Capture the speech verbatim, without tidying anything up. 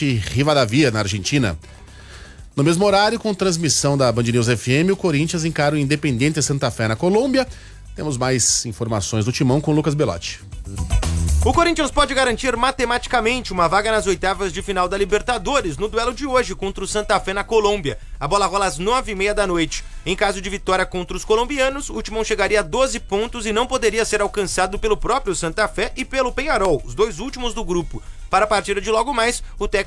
Oeste Rivadavia, na Argentina. No mesmo horário, com transmissão da Band News F M, o Corinthians encara o Independiente Santa Fé na Colômbia. Temos mais informações do Timão com Lucas Belotti. O Corinthians pode garantir matematicamente uma vaga nas oitavas de final da Libertadores no duelo de hoje contra o Santa Fé na Colômbia. A bola rola às nove e meia da noite. Em caso de vitória contra os colombianos, o Timão chegaria a doze pontos e não poderia ser alcançado pelo próprio Santa Fé e pelo Peñarol, os dois últimos do grupo. Para a partida de logo mais, o técnico